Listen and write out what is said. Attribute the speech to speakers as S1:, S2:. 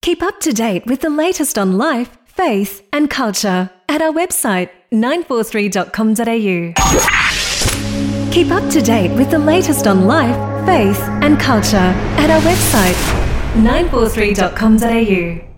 S1: Keep up to date with the latest on life, faith and culture at our website 943.com.au. Keep up to date with the latest on life, faith and culture at our website 943.com.au.